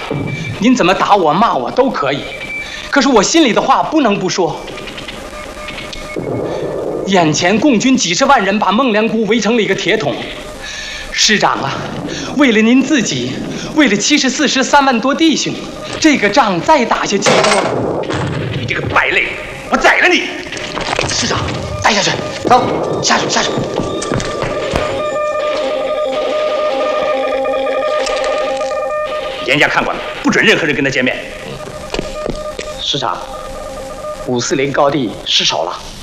您怎么打我、骂我都可以，可是我心里的话不能不说。眼前共军几十万人把孟良崮围成了一个铁桶，师长啊，为了您自己，为了74师3万多弟兄，这个仗再打下去， 你这个败类，我宰了你！ 师长，带下去，走，下去，下去。 严加看管，不准任何人跟他见面。 师长，540高地失守了。